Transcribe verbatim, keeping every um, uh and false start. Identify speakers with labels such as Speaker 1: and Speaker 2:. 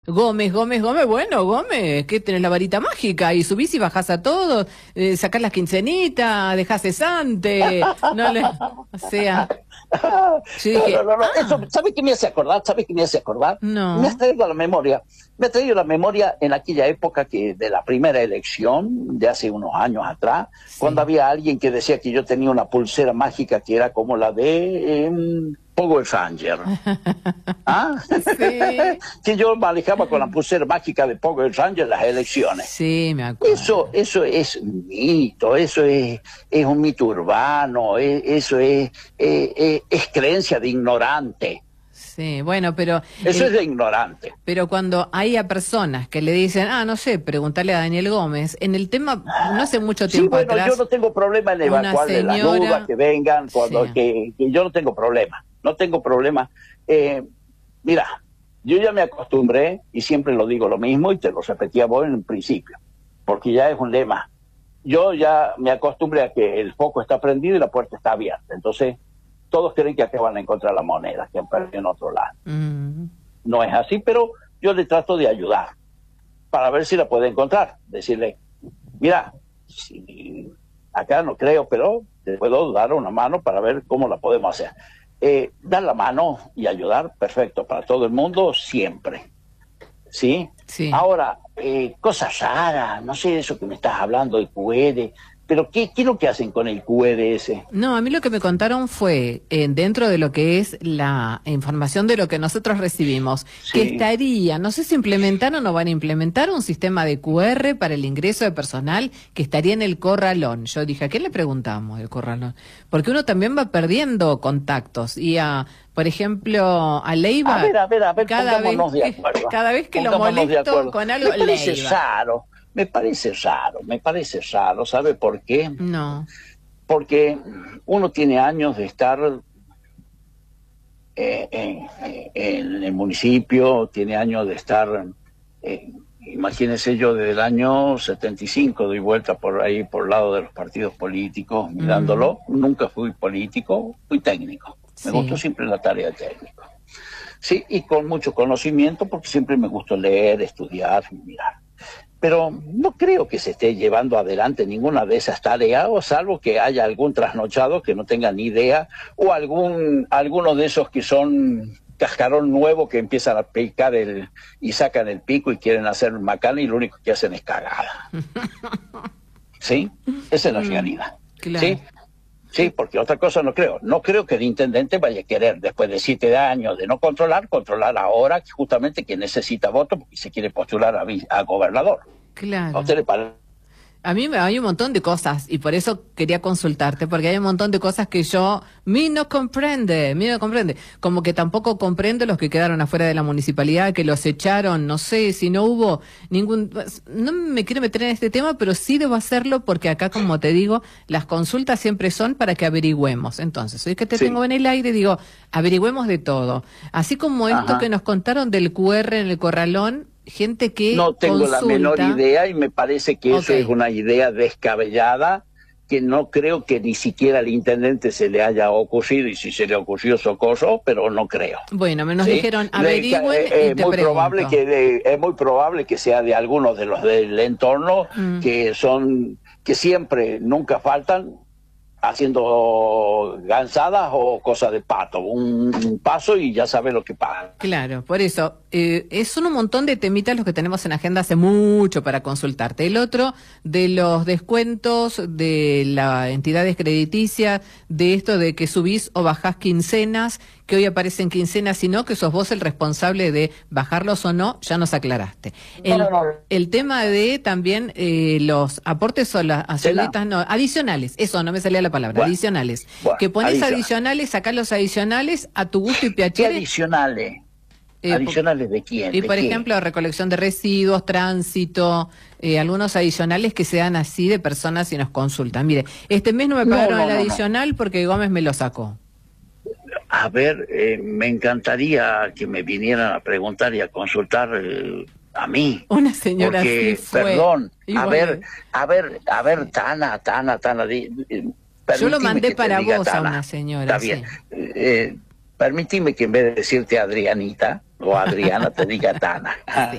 Speaker 1: Gómez, Gómez, Gómez, bueno, Gómez, que tenés la varita mágica y subís y bajás a todo, eh, sacás las quincenitas, dejás cesante, no le, o sea, yo
Speaker 2: No,
Speaker 1: dije,
Speaker 2: no, no, no. Eso,
Speaker 1: ah,
Speaker 2: ¿sabes qué me hace acordar? ¿Sabes qué me hace acordar? Me has
Speaker 1: no,
Speaker 2: traído a la memoria. Me ha traído a la memoria en aquella época que de la primera elección, de hace unos años atrás, cuando
Speaker 1: sí.
Speaker 2: había alguien que decía que yo tenía una pulsera mágica que era como la de eh, Power Ranger. ¿Ah?
Speaker 1: Sí,
Speaker 2: Que yo manejaba con la pulsera mágica de Power Ranger en las elecciones.
Speaker 1: sí, me
Speaker 2: Eso,
Speaker 1: acuerdo.
Speaker 2: eso es un mito, eso es, es un mito urbano, es- eso es, es, es- es creencia de ignorante.
Speaker 1: Sí, bueno, pero
Speaker 2: Eso es
Speaker 1: el,
Speaker 2: de ignorante.
Speaker 1: pero cuando hay a personas que le dicen, ah, no sé, preguntarle a Daniel Gómez, en el tema, no hace mucho
Speaker 2: Sí,
Speaker 1: tiempo
Speaker 2: bueno, yo
Speaker 1: atrás,
Speaker 2: no tengo problema en
Speaker 1: una
Speaker 2: evacuarle las dudas
Speaker 1: señora,
Speaker 2: que vengan,
Speaker 1: sí,
Speaker 2: cuando que, que yo no tengo problema, no tengo problema. Eh, mira, yo ya me acostumbré y siempre lo digo lo mismo y te lo repetía vos en el principio, porque ya es un lema. Yo ya me acostumbré a que el foco está prendido y la puerta está abierta. Entonces, todos creen que acá van a encontrar la moneda, que han perdido en otro lado.
Speaker 1: mm,
Speaker 2: No es así, pero yo le trato de ayudar para ver si la puede encontrar. Decirle, mira, si acá no creo, pero te puedo dar una mano para ver cómo la podemos hacer. Eh, dar la mano y ayudar, perfecto, para todo el mundo, siempre. ¿Sí?
Speaker 1: sí.
Speaker 2: Ahora, eh, cosas raras, no sé de eso que me estás hablando, el Q E D, pero ¿qué, qué es lo que hacen con el Q E D ese?
Speaker 1: No, a mí lo que me contaron fue, eh, dentro de lo que es la información de lo que nosotros recibimos, que
Speaker 2: Sí.
Speaker 1: estaría, no sé si implementaron o van a implementar un sistema de Q R para el ingreso de personal que estaría en el corralón. Yo dije, ¿a qué le preguntamos el corralón? Porque uno también va perdiendo contactos y a, por ejemplo, a
Speaker 2: A
Speaker 1: Leiva,
Speaker 2: ver, a ver, a ver,
Speaker 1: cada vez
Speaker 2: pongámonos de
Speaker 1: que,
Speaker 2: acuerdo.
Speaker 1: cada vez que lo
Speaker 2: Pongámonos de
Speaker 1: molesto
Speaker 2: acuerdo.
Speaker 1: con algo,
Speaker 2: Me parece
Speaker 1: Leiva.
Speaker 2: raro, me parece raro, me parece raro. ¿Sabe por qué?
Speaker 1: No,
Speaker 2: Porque uno tiene años de estar eh, en, en el municipio, tiene años de estar, eh, imagínense yo desde el año setenta y cinco doy vuelta por ahí, por el lado de los partidos políticos,
Speaker 1: mm,
Speaker 2: mirándolo. Nunca fui político, fui técnico. Me gustó
Speaker 1: sí.
Speaker 2: siempre la tarea de técnico. Sí, y con mucho conocimiento, porque siempre me gustó leer, estudiar y mirar. Pero no creo que se esté llevando adelante ninguna de esas tareas, o salvo que haya algún trasnochado que no tenga ni idea, o algún alguno de esos que son cascarón nuevo que empiezan a picar el y sacan el pico y quieren hacer macana y lo único que hacen es cagada. ¿Sí? Esa es la
Speaker 1: Mm,
Speaker 2: realidad.
Speaker 1: claro.
Speaker 2: ¿Sí? Sí, porque otra cosa no creo. No creo que el intendente vaya a querer, después de siete años de no controlar, controlar ahora justamente que necesita votos porque se quiere postular a, a gobernador. ¿A
Speaker 1: Claro.
Speaker 2: usted le parece?
Speaker 1: A mí me hay un montón de cosas y por eso quería consultarte, porque hay un montón de cosas que yo, mí no comprende, mí no comprende. Como que tampoco comprendo los que quedaron afuera de la municipalidad, que los echaron, no sé, si no hubo ningún... No me quiero meter en este tema, pero sí debo hacerlo porque acá, como te digo, las consultas siempre son para que averigüemos. Entonces, hoy que te tengo
Speaker 2: Sí.
Speaker 1: en el aire, digo, averigüemos de todo. Así como esto que
Speaker 2: Ajá.
Speaker 1: nos contaron del Q R en el corralón, gente que
Speaker 2: No tengo la menor
Speaker 1: consulta...
Speaker 2: idea y me parece que
Speaker 1: Ok.
Speaker 2: eso es una idea descabellada que no creo que ni siquiera al intendente se le haya ocurrido, y si se le ocurrió socorro, pero no creo.
Speaker 1: Bueno, me nos
Speaker 2: ¿Sí?
Speaker 1: dijeron,
Speaker 2: Le-
Speaker 1: averigüen
Speaker 2: eh,
Speaker 1: y
Speaker 2: Es
Speaker 1: te
Speaker 2: muy probable
Speaker 1: pregunto.
Speaker 2: que de- es muy probable que sea de algunos de los del entorno
Speaker 1: Mm,
Speaker 2: que son que siempre nunca faltan haciendo gansadas o cosas de pato, un, un paso y ya sabe lo que pasa.
Speaker 1: claro, por eso, eh, eh, son un montón de temitas los que tenemos en agenda hace mucho para consultarte. El otro, de los descuentos de las entidades crediticias, de esto de que subís o bajás quincenas, que hoy aparecen quincenas y no, que sos vos el responsable de bajarlos o no, ya nos aclaraste.
Speaker 2: No, no,
Speaker 1: El,
Speaker 2: no.
Speaker 1: el tema de también eh, los aportes o las
Speaker 2: Cena.
Speaker 1: ayuditas, no, adicionales, eso no me salía la palabra,
Speaker 2: Bueno,
Speaker 1: adicionales.
Speaker 2: bueno,
Speaker 1: Que pones
Speaker 2: adicional.
Speaker 1: adicionales, sacás los adicionales a tu gusto y
Speaker 2: ¿Qué
Speaker 1: piacere.
Speaker 2: adicionales?
Speaker 1: Eh, po-
Speaker 2: ¿Adicionales de quién?
Speaker 1: y
Speaker 2: ¿De
Speaker 1: por
Speaker 2: qué?
Speaker 1: ejemplo, recolección de residuos, tránsito, eh, algunos adicionales que sean así de personas y nos consultan. Mire, este mes no me
Speaker 2: No,
Speaker 1: pagaron
Speaker 2: no,
Speaker 1: el
Speaker 2: no, no.
Speaker 1: adicional porque Gómez me lo sacó.
Speaker 2: A ver, eh, me encantaría que me vinieran a preguntar y a consultar eh, a mí,
Speaker 1: Una señora así
Speaker 2: porque,
Speaker 1: fue.
Speaker 2: perdón,
Speaker 1: Y
Speaker 2: a
Speaker 1: bueno,
Speaker 2: ver, a ver, a ver,
Speaker 1: sí.
Speaker 2: Tana, Tana, Tana, di- eh,
Speaker 1: Yo lo
Speaker 2: permitime
Speaker 1: mandé
Speaker 2: que te
Speaker 1: para
Speaker 2: diga
Speaker 1: vos a
Speaker 2: Tana,
Speaker 1: una
Speaker 2: está
Speaker 1: señora,
Speaker 2: bien,
Speaker 1: sí.
Speaker 2: eh, eh, permitime que en vez de decirte Adrianita o Adriana te diga Tana.
Speaker 1: Sí.